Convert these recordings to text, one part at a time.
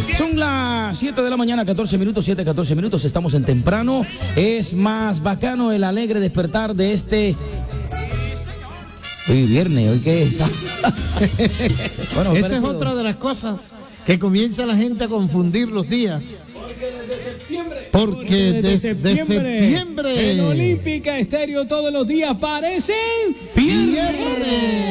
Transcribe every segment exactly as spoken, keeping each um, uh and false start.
Son las siete de la mañana, catorce minutos, siete, catorce minutos, estamos en temprano. Es más bacano el alegre despertar de este... Hoy viernes, ¿hoy qué es? Bueno, esa es otra de las cosas que comienza la gente a confundir los días. Porque desde, desde septiembre, septiembre en Olímpica Estéreo todos los días parecen viernes.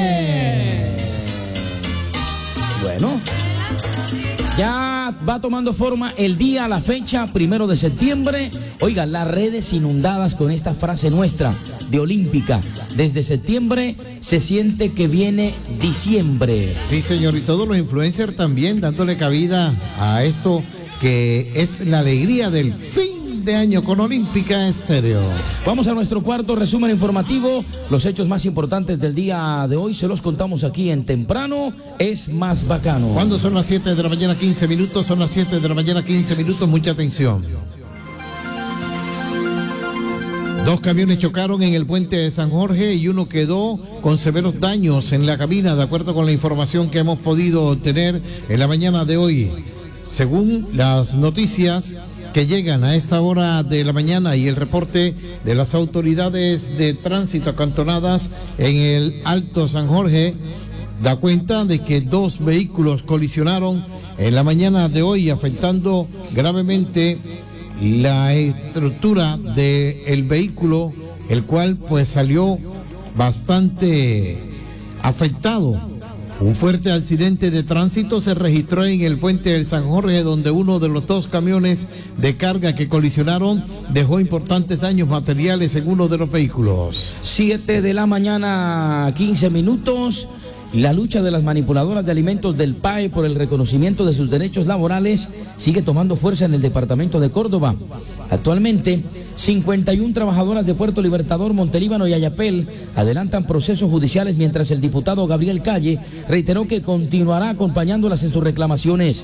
Bueno, ya va tomando forma el día, la fecha, primero de septiembre. Oiga, las redes inundadas con esta frase nuestra de Olímpica. Desde septiembre se siente que viene diciembre. Sí, señor, y todos los influencers también dándole cabida a esto que es la alegría del fin de año con Olímpica Estéreo. Vamos a nuestro cuarto resumen informativo. Los hechos más importantes del día de hoy se los contamos aquí en Temprano es más bacano. Cuando son las siete de la mañana, quince minutos, son las siete de la mañana, quince minutos, mucha atención. Dos camiones chocaron en el puente de San Jorge y uno quedó con severos daños en la cabina, de acuerdo con la información que hemos podido obtener en la mañana de hoy. Según las noticias que llegan a esta hora de la mañana y el reporte de las autoridades de tránsito acantonadas en el Alto San Jorge, da cuenta de que dos vehículos colisionaron en la mañana de hoy, afectando gravemente la estructura del vehículo, el cual pues salió bastante afectado. Un fuerte accidente de tránsito se registró en el puente del San Jorge, donde uno de los dos camiones de carga que colisionaron dejó importantes daños materiales en uno de los vehículos. Siete de la mañana, quince minutos. La lucha de las manipuladoras de alimentos del P A E por el reconocimiento de sus derechos laborales sigue tomando fuerza en el departamento de Córdoba. Actualmente, cincuenta y una trabajadoras de Puerto Libertador, Montelíbano y Ayapel adelantan procesos judiciales, mientras el diputado Gabriel Calle reiteró que continuará acompañándolas en sus reclamaciones.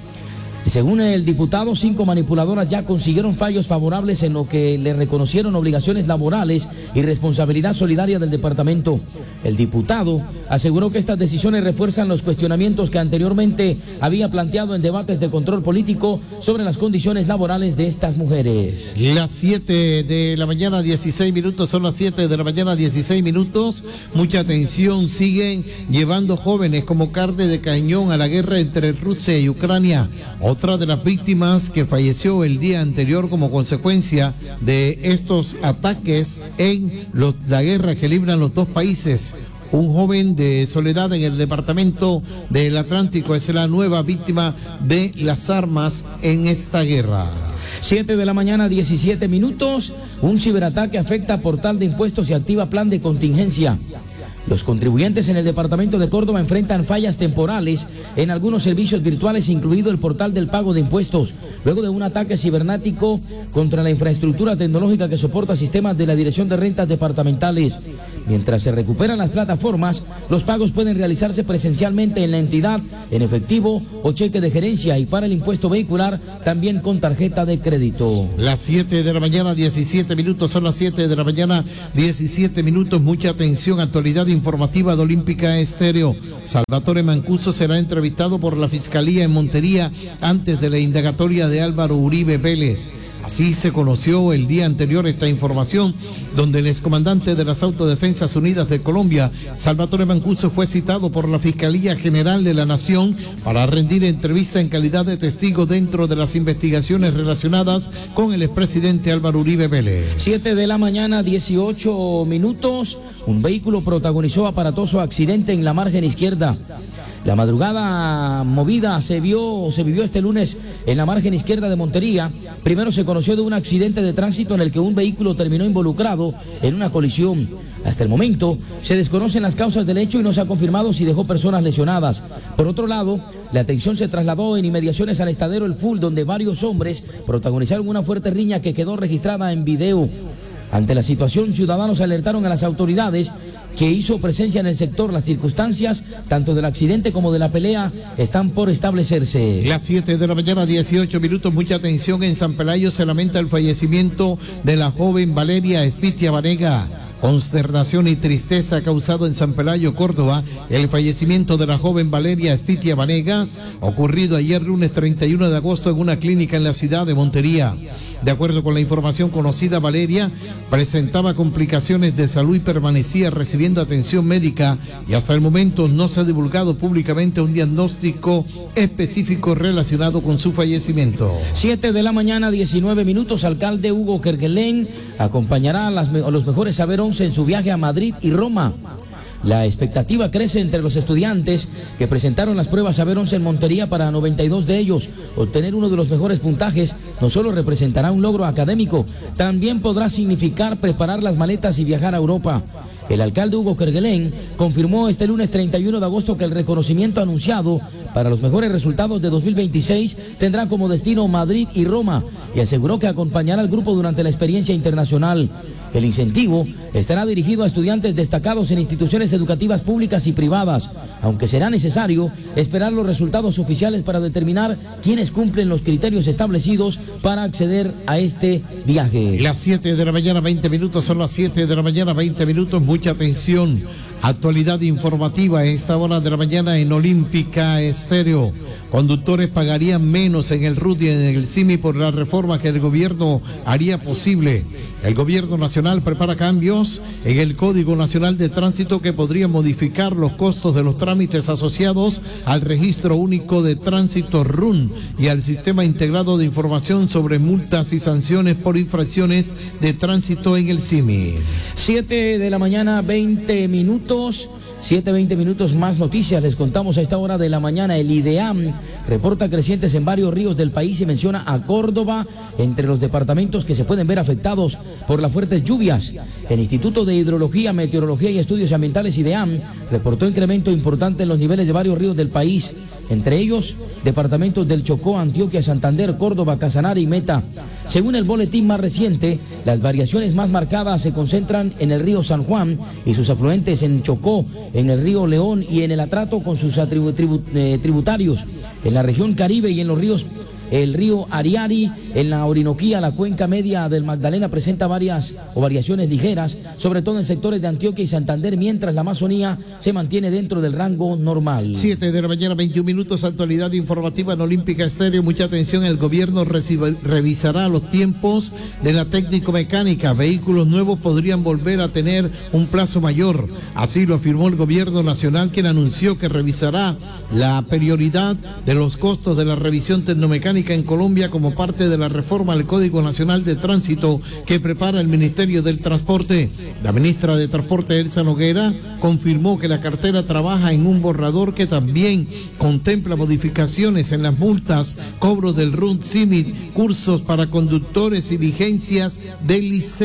Según el diputado, cinco manipuladoras ya consiguieron fallos favorables en lo que le reconocieron obligaciones laborales y responsabilidad solidaria del departamento. El diputado aseguró que estas decisiones refuerzan los cuestionamientos que anteriormente había planteado en debates de control político sobre las condiciones laborales de estas mujeres. Las siete de la mañana, dieciséis minutos, son las siete de la mañana, dieciséis minutos. Mucha atención, siguen llevando jóvenes como carne de cañón a la guerra entre Rusia y Ucrania. Otra de las víctimas que falleció el día anterior como consecuencia de estos ataques en los, la guerra que libran los dos países. Un joven de Soledad en el departamento del Atlántico es la nueva víctima de las armas en esta guerra. siete de la mañana, diecisiete minutos. Un ciberataque afecta a portal de impuestos y activa plan de contingencia. Los contribuyentes en el departamento de Córdoba enfrentan fallas temporales en algunos servicios virtuales, incluido el portal del pago de impuestos, luego de un ataque cibernético contra la infraestructura tecnológica que soporta sistemas de la Dirección de Rentas Departamentales. Mientras se recuperan las plataformas, los pagos pueden realizarse presencialmente en la entidad, en efectivo o cheque de gerencia, y para el impuesto vehicular también con tarjeta de crédito. Las siete de la mañana, diecisiete minutos, son las siete de la mañana, diecisiete minutos. Mucha atención, actualidad informativa de Olímpica Estéreo. Salvatore Mancuso será entrevistado por la Fiscalía en Montería antes de la indagatoria de Álvaro Uribe Vélez. Así se conoció el día anterior esta información, donde el excomandante de las Autodefensas Unidas de Colombia, Salvatore Mancuso, fue citado por la Fiscalía General de la Nación para rendir entrevista en calidad de testigo dentro de las investigaciones relacionadas con el expresidente Álvaro Uribe Vélez. siete de la mañana, dieciocho minutos. Un vehículo protagonizó aparatoso accidente en la margen izquierda. La madrugada movida se vio, se vivió este lunes en la margen izquierda de Montería. Primero se conoció de un accidente de tránsito en el que un vehículo terminó involucrado en una colisión. Hasta el momento se desconocen las causas del hecho y no se ha confirmado si dejó personas lesionadas. Por otro lado, la atención se trasladó en inmediaciones al estadero El Full, donde varios hombres protagonizaron una fuerte riña que quedó registrada en video. Ante la situación, ciudadanos alertaron a las autoridades, que hizo presencia en el sector. Las circunstancias, tanto del accidente como de la pelea, están por establecerse. Las siete de la mañana, dieciocho minutos. Mucha atención. En San Pelayo se lamenta el fallecimiento de la joven Valeria Espitia Vanega, Consternación y tristeza ha causado en San Pelayo, Córdoba, el fallecimiento de la joven Valeria Espitia Vanegas, ocurrido ayer lunes treinta y uno de agosto en una clínica en la ciudad de Montería. De acuerdo con la información conocida, Valeria presentaba complicaciones de salud y permanecía recibiendo atención médica, y hasta el momento no se ha divulgado públicamente un diagnóstico específico relacionado con su fallecimiento. siete de la mañana, diecinueve minutos. Alcalde Hugo Kerguelen acompañará a, las, a los mejores Saber once en su viaje a Madrid y Roma. La expectativa crece entre los estudiantes que presentaron las pruebas Saber once en Montería. Para noventa y dos de ellos, obtener uno de los mejores puntajes no solo representará un logro académico, también podrá significar preparar las maletas y viajar a Europa. El alcalde Hugo Kerguelen confirmó este lunes treinta y uno de agosto que el reconocimiento anunciado para los mejores resultados de dos mil veintiséis tendrá como destino Madrid y Roma, y aseguró que acompañará al grupo durante la experiencia internacional. El incentivo estará dirigido a estudiantes destacados en instituciones educativas públicas y privadas, aunque será necesario esperar los resultados oficiales para determinar quiénes cumplen los criterios establecidos para acceder a este viaje. Las siete de la mañana, veinte minutos, son las siete de la mañana, veinte minutos, mucha atención. Actualidad informativa a esta hora de la mañana en Olímpica Estéreo. Conductores pagarían menos en el R U D y en el S I M I por la reforma que el gobierno haría posible. El gobierno nacional prepara cambios en el Código Nacional de Tránsito que podrían modificar los costos de los trámites asociados al Registro Único de Tránsito R U N y al Sistema Integrado de Información sobre Multas y Sanciones por Infracciones de Tránsito en el S I M I. siete de la mañana, veinte minutos. siete, veinte minutos, más noticias. Les contamos a esta hora de la mañana. El IDEAM reporta crecientes en varios ríos del país y menciona a Córdoba entre los departamentos que se pueden ver afectados por las fuertes lluvias. El Instituto de Hidrología, Meteorología y Estudios Ambientales, IDEAM, reportó incremento importante en los niveles de varios ríos del país, entre ellos departamentos del Chocó, Antioquia, Santander, Córdoba, Casanare y Meta. Según el boletín más reciente, las variaciones más marcadas se concentran en el río San Juan y sus afluentes, en Chocó, en el río León y en el Atrato con sus atribu tribu eh, tributarios, en la región Caribe y en los ríos. El río Ariari, en la Orinoquía, la cuenca media del Magdalena presenta varias o variaciones ligeras, sobre todo en sectores de Antioquia y Santander, mientras la Amazonía se mantiene dentro del rango normal. siete de la mañana, veintiún minutos, actualidad informativa en Olímpica Estéreo. Mucha atención, el gobierno recibe, revisará los tiempos de la técnico-mecánica. Vehículos nuevos podrían volver a tener un plazo mayor. Así lo afirmó el gobierno nacional, quien anunció que revisará la prioridad de los costos de la revisión tecnomecánica en Colombia como parte de la reforma al Código Nacional de Tránsito que prepara el Ministerio del Transporte. La ministra de Transporte, Elsa Noguera, confirmó que la cartera trabaja en un borrador que también contempla modificaciones en las multas, cobros del R U N, S I M I, cursos para conductores y vigencias de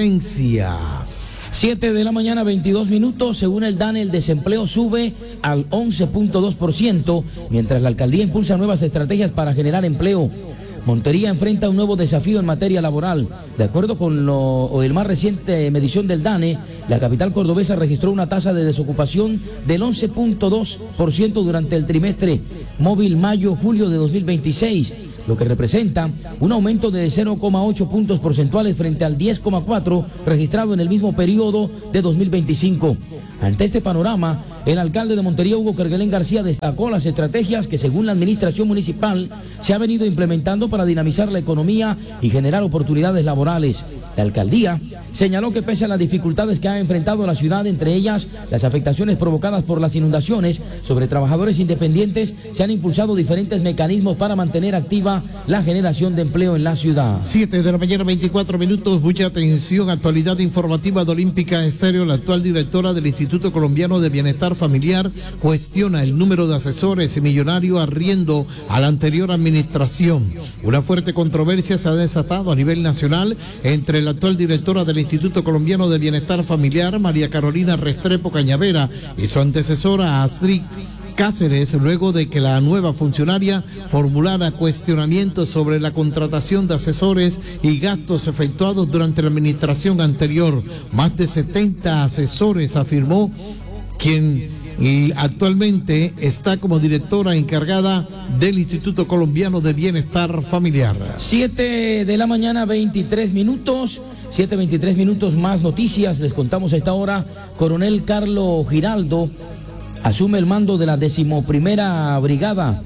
licencias. siete de la mañana, veintidós minutos. Según el DANE, el desempleo sube al once punto dos por ciento, mientras la alcaldía impulsa nuevas estrategias para generar empleo. Montería enfrenta un nuevo desafío en materia laboral. De acuerdo con lo, o el más reciente medición del DANE, la capital cordobesa registró una tasa de desocupación del once punto dos por ciento durante el trimestre móvil mayo-julio de dos mil veintiséis, lo que representa un aumento de cero coma ocho puntos porcentuales frente al diez coma cuatro registrado en el mismo periodo de dos mil veinticinco. Ante este panorama, el alcalde de Montería, Hugo Kerguelen García, destacó las estrategias que, según la administración municipal, se ha venido implementando para dinamizar la economía y generar oportunidades laborales. La alcaldía señaló que pese a las dificultades que ha enfrentado la ciudad, entre ellas las afectaciones provocadas por las inundaciones sobre trabajadores independientes, se han impulsado diferentes mecanismos para mantener activa la generación de empleo en la ciudad. siete de la mañana, veinticuatro minutos, mucha atención, actualidad informativa de Olímpica Estéreo. La actual directora del Instituto Colombiano de Bienestar Familiar cuestiona el número de asesores y millonario arriendo a la anterior administración. Una fuerte controversia se ha desatado a nivel nacional entre la actual directora del Instituto Colombiano de Bienestar Familiar, María Carolina Restrepo Cañavera, y su antecesora, Astrid Cáceres, luego de que la nueva funcionaria formulara cuestionamientos sobre la contratación de asesores y gastos efectuados durante la administración anterior. Más de setenta asesores, afirmó quien y actualmente está como directora encargada del Instituto Colombiano de Bienestar Familiar. siete de la mañana, veintitrés minutos, siete veintitrés minutos, más noticias. Les contamos a esta hora, Coronel Carlos Giraldo asume el mando de la decimoprimera brigada.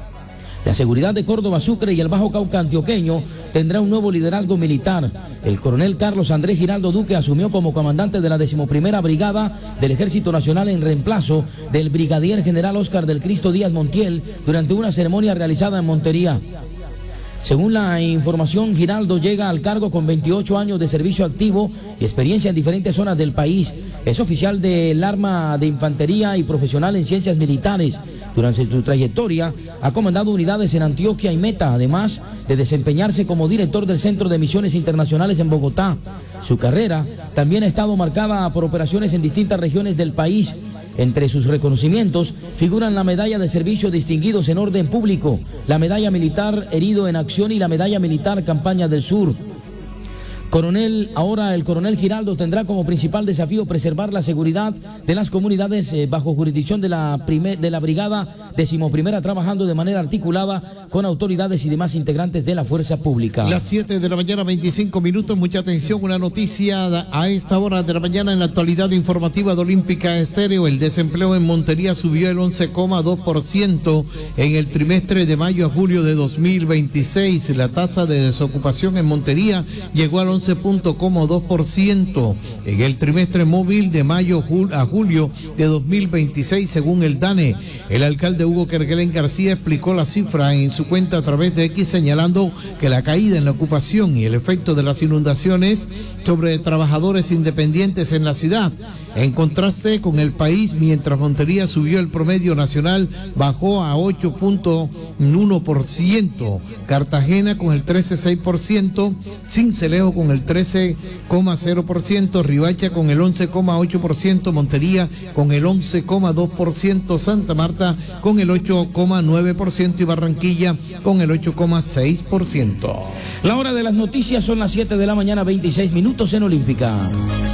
La seguridad de Córdoba, Sucre y el Bajo Cauca antioqueño tendrá un nuevo liderazgo militar. El coronel Carlos Andrés Giraldo Duque asumió como comandante de la decimoprimera brigada del Ejército Nacional en reemplazo del brigadier general Óscar del Cristo Díaz Montiel durante una ceremonia realizada en Montería. Según la información, Giraldo llega al cargo con veintiocho años de servicio activo y experiencia en diferentes zonas del país. Es oficial del arma de infantería y profesional en ciencias militares. Durante su trayectoria ha comandado unidades en Antioquia y Meta, además de desempeñarse como director del Centro de Misiones Internacionales en Bogotá. Su carrera también ha estado marcada por operaciones en distintas regiones del país. Entre sus reconocimientos figuran la Medalla de Servicio Distinguidos en Orden Público, la Medalla Militar Herido en Acción y la Medalla Militar Campaña del Sur. Coronel, ahora el coronel Giraldo tendrá como principal desafío preservar la seguridad de las comunidades eh, bajo jurisdicción de la, primer, de la brigada decimoprimera, trabajando de manera articulada con autoridades y demás integrantes de la fuerza pública. Las siete de la mañana, veinticinco minutos, mucha atención, una noticia a esta hora de la mañana en la actualidad informativa de Olímpica Estéreo. El desempleo en Montería subió el once coma dos por ciento en el trimestre de mayo a julio de dos mil veintiséis. La tasa de desocupación en Montería llegó al once punto dos por ciento en el trimestre móvil de mayo a julio de dos mil veintiséis, según el DANE. El alcalde Hugo Kerguelen García explicó la cifra en su cuenta a través de X, señalando que la caída en la ocupación y el efecto de las inundaciones sobre trabajadores independientes en la ciudad. En contraste con el país, mientras Montería subió, el promedio nacional bajó a ocho punto uno por ciento, Cartagena con el trece coma seis por ciento, Sincelejo con el trece coma cero por ciento, Riohacha con el once coma ocho por ciento, Montería con el once coma dos por ciento, Santa Marta con el ocho coma nueve por ciento y Barranquilla con el ocho coma seis por ciento. La hora de las noticias son las siete de la mañana, veintiséis minutos en Olímpica.